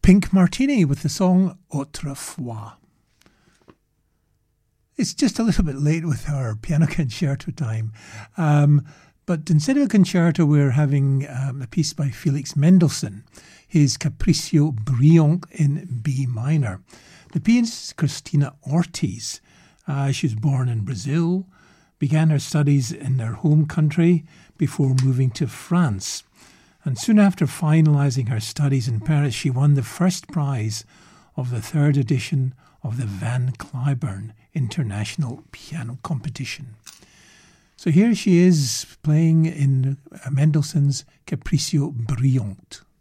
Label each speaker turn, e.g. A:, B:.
A: Pink Martini with the song Autrefois. It's just a little bit late with our piano concerto time. But instead of a concerto, we're having a piece by Felix Mendelssohn, his Capriccio Brillante in B minor. The pianist is Cristina Ortiz. She was born in Brazil, began her studies in her home country before moving to France. And soon after finalising her studies in Paris, she won the first prize of the third edition of the Van Cliburn International Piano Competition. So here she is playing in Mendelssohn's Capriccio Brillante.